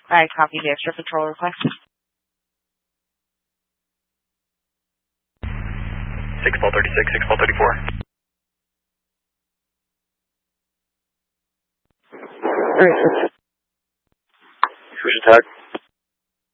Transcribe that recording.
I copy the extra patrol request. 6 ball 36, 6 ball 34. Alright, Switch attack.